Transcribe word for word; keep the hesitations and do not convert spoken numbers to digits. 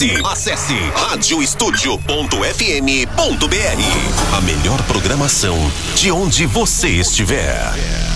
Acesse rádio estúdio ponto f m ponto b r. A melhor programação de onde você estiver.